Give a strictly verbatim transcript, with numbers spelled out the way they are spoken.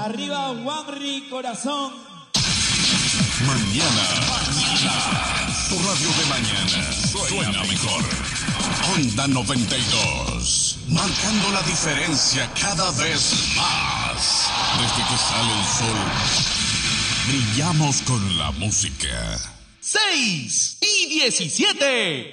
Arriba, Wanri, corazón. Mañana, mañana, tu radio de mañana suena mejor. Onda noventa y dos, marcando la diferencia cada vez más. Desde que sale el sol, brillamos con la música. seis y diecisiete.